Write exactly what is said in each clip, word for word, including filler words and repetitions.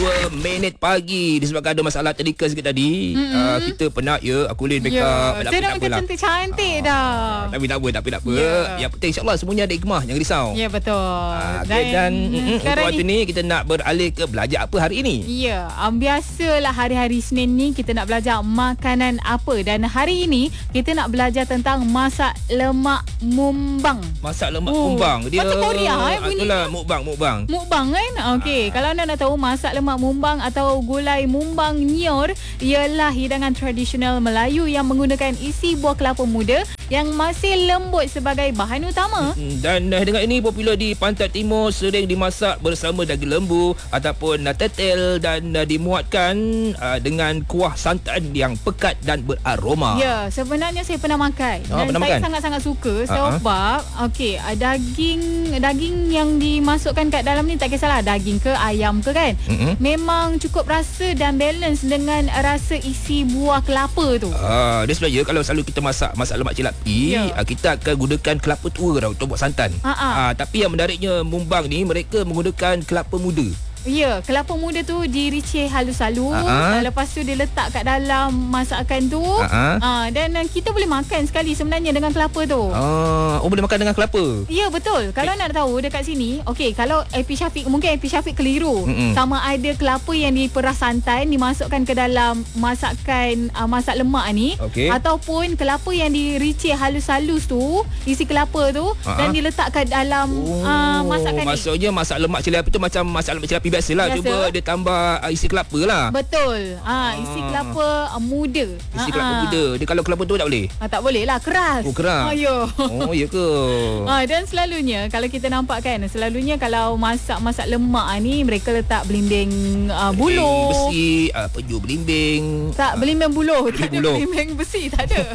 dua minit pagi disebabkan ada masalah teknikal sikit tadi. Mm-hmm. Uh, kita penat ya, aku boleh make up. Ya, saya nak macam cantik-cantik uh, dah. Tapi tak apa, tapi tak apa. Yeah. Yang penting insya-Allah semuanya ada hikmah, jangan risau. Ya, betul. Uh, okay, dan, dan mm, untuk waktu ni kita nak beralih ke belajar apa hari ini? Ya, um, biasalah hari-hari Isnin ni kita nak belajar makanan apa, dan hari ini kita nak belajar tentang masak lemak mumbang. Masak lemak oh, mumbang. Dia macam Korea eh bunyi. Itulah mukbang, mukbang. Mukbang kan? Okey, uh. kalau anda nak tahu masak lemak mumbang atau gulai mumbang nyor ialah hidangan tradisional Melayu yang menggunakan isi buah kelapa muda yang masih lembut sebagai bahan utama. Dan uh, dengan ini popular di pantai timur, sering dimasak bersama daging lembu ataupun uh, tetel dan uh, dimuatkan uh, dengan kuah santan yang pekat dan beraroma. Ya, sebenarnya saya pernah makan oh, dan pernah saya makan? sangat-sangat suka uh-huh. sebab okey, daging daging yang dimasukkan kat dalam ni tak kisahlah daging ke ayam ke kan. Uh-huh. Memang cukup rasa dan balance dengan rasa isi buah kelapa tu. Ah, dia sebenarnya kalau selalu kita masak masak lemak cili api, ya. kita akan gunakan kelapa tua tau untuk buat santan. Ah, tapi yang menariknya mumbang ni mereka menggunakan kelapa muda. Ya, kelapa muda tu diricih halus-halus. Uh-huh. Lepas tu dia letak kat dalam masakan tu. Uh-huh. Uh, dan uh, kita boleh makan sekali sebenarnya dengan kelapa tu. Uh, oh, boleh makan dengan kelapa? Ya, betul. Kalau eh. nak tahu dekat sini, okey, kalau Epi Syafiq, mungkin Epi Syafiq keliru. Mm-mm. Sama ada kelapa yang diperah santan, dimasukkan ke dalam masakan uh, masak lemak ni. Okay. Ataupun kelapa yang diricih halus-halus tu, isi kelapa tu. Uh-huh. Dan diletak kat dalam oh, uh, masakan ni. Maksudnya masak lemak cili api tu macam masak lemak cili api biasalah. Biasa. Cuba dia tambah uh, isi kelapa lah. Betul. Ha, isi kelapa uh, muda. Isi ha, kelapa ha. muda. Dia kalau kelapa tu tak boleh? Ha, tak boleh lah. Keras. Oh, keras. Ayo. Oh, ya ke? Ha, dan selalunya, kalau kita nampak kan, selalunya kalau masak-masak lemak ni, mereka letak belimbing uh, buluh. Besi, uh, peju belimbing. Tak, belimbing buluh. Tak buluh. ada belimbing besi. Tak ada.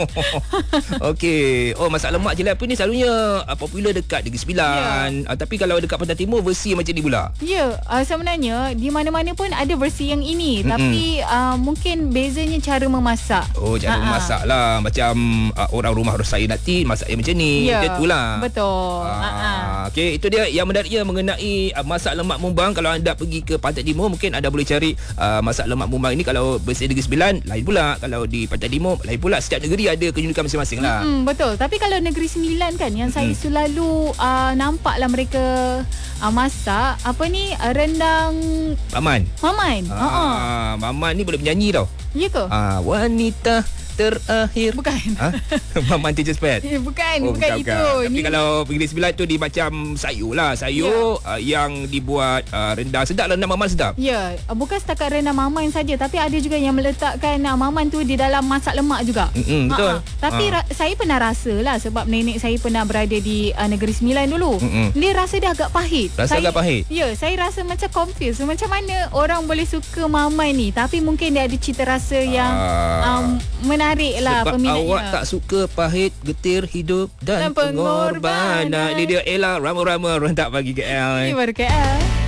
Okey. Oh, masak lemak cili api ni selalunya uh, popular dekat Negeri Sembilan. Yeah. Uh, tapi kalau dekat Pantai Timur, versi macam ni pula. Ya. Yeah. Uh, sebenarnya di mana-mana pun ada versi yang ini, mm-hmm. tapi uh, mungkin bezanya cara memasak. Oh, cara Ha-ha. memasak lah. Macam uh, orang rumah saya nanti masak yang macam ni. Ya, macam itulah. Betul. Ah, okey, itu dia yang menariknya mengenai uh, masak lemak mumbang. Kalau anda pergi ke Pantai Timur, mungkin anda boleh cari uh, masak lemak mumbang ini. Kalau versi Negeri Sembilan lain pula, kalau di Pantai Timur lain pula. Setiap negeri ada keunikan masing-masing lah. Mm-hmm, betul. Tapi kalau Negeri Sembilan kan, yang mm-hmm. saya selalu uh, nampaklah mereka uh, masak apa ni, uh, rendang Maman. Maman. Ah, uh-uh. Maman ni boleh menyanyi tau. Ya ke? Ah, wanita terakhir. Bukan. Ha? Maman Teacher's Pet. Eh, bukan, oh, bukan, bukan itu. Bukan. Tapi ni... kalau Negeri Sembilan tu di macam sayur lah. Sayur yeah. uh, yang dibuat uh, rendang. Sedap lah, rendang Maman sedap. Ya, yeah. bukan setakat rendang Maman saja, tapi ada juga yang meletakkan uh, Maman tu di dalam masak lemak juga. Mm-hmm, betul. Ha-ha. Tapi ha. ra- saya pernah rasa lah, sebab nenek saya pernah berada di uh, Negeri Sembilan dulu. Mm-hmm. Dia rasa dia agak pahit. Rasa saya, agak pahit? Ya, saya rasa macam confused. Macam mana orang boleh suka Maman ni, tapi mungkin dia ada cita rasa yang uh, um, menarik lah. Sebab awak tak suka pahit, getir hidup dan, dan pengorbanan. Ini dia Ella Rama-Rama rentak pagi K L. Ini baru K L.